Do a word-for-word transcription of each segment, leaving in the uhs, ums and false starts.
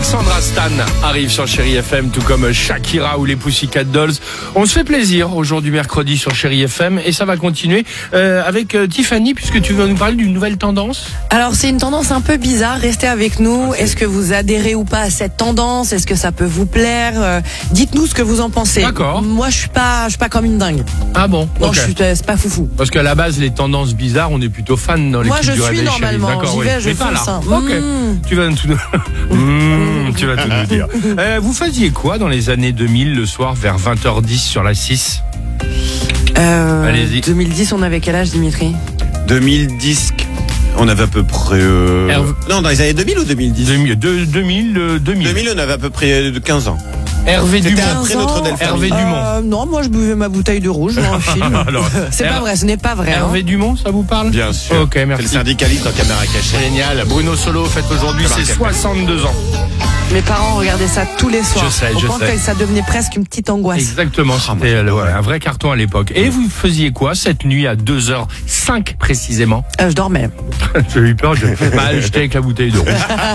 Alexandra Stan arrive sur Chérie F M, tout comme Shakira ou les Pussycat Dolls. On se fait plaisir aujourd'hui mercredi sur Chérie F M et ça va continuer euh, avec euh, Tiffany, puisque tu vas nous parler d'une nouvelle tendance. Alors c'est une tendance un peu bizarre, restez avec nous. Okay. Est-ce que vous adhérez ou pas à cette tendance? Est-ce que ça peut vous plaire? euh, Dites-nous ce que vous en pensez. D'accord. Moi je suis pas, je suis pas comme une dingue. Ah bon? Non, Okay. je suis, euh, c'est pas foufou. Parce qu'à la base, les tendances bizarres, on est plutôt fan dans l'équipe Moi je du suis Réveil Chérie. normalement, D'accord, j'y oui. vais, je Mais pas là. fonce. Hein. Ok. Mmh. Tu vas tout nous... mmh, tu vas tout nous dire. Euh, vous faisiez quoi dans les années deux mille le soir vers vingt heures dix sur la six? Euh, Allez-y. deux mille dix, on avait quel âge, Dimitri? deux mille dix, on avait à peu près... Euh... Herve. Non, dans les années deux mille ou deux mille dix? deux mille, deux- deux mille, euh, deux mille. deux mille, on avait à peu près de quinze ans. Hervé C'était Dumont. après notre Delphine. Hervé Dumont. Euh, non, moi je buvais ma bouteille de rouge dans un film. Alors, C'est Her- pas vrai, ce n'est pas vrai. hein. Hervé Dumont, ça vous parle? Bien sûr. Ok, C'est merci. le syndicaliste en caméra cachée. Génial. Bruno Solo fête aujourd'hui ses soixante-deux ans. Mes parents regardaient ça tous les soirs. Je sais, Au je point sais. que ça devenait presque une petite angoisse. Exactement, c'était euh, ouais, un vrai carton à l'époque. Et vous faisiez quoi cette nuit à deux heures cinq précisément? Euh, je dormais. J'ai eu peur, j'ai bah, j'étais avec la bouteille de rouge.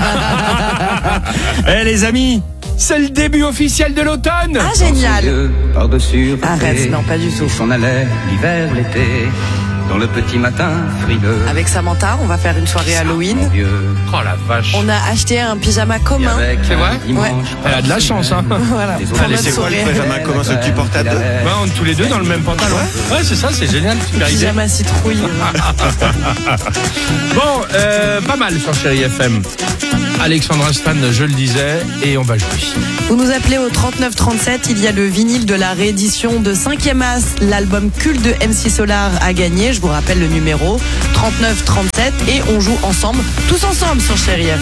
Eh les amis, c'est le début officiel de l'automne. Ah génial. Par-dessus Arrête, non pas du tout. Il s'en allait l'hiver, l'été, dans le petit matin frileux. Avec Samantha, on va faire une soirée Halloween. Mon Dieu. Oh la vache. On a acheté un pyjama Et commun. avec C'est un vrai dimanche Elle a de la chance, hein. Voilà. Les Pour autres- Allez, notre c'est quoi le soirée. pyjama commun, ceux que tu portes à deux? Bah, on est tous les deux dans le même pantalon. Ouais, c'est ça, c'est génial. Super idée. Pyjama citrouille. Bon, euh, pas mal sur Chérie F M. Alexandra Stan, je le disais, et on va jouer. Vous nous appelez au trente-neuf trente-sept, il y a le vinyle de la réédition de cinquième As, l'album culte de M C Solar à gagner. Je vous rappelle le numéro trente-neuf trente-sept et on joue ensemble, tous ensemble sur Chérie F M.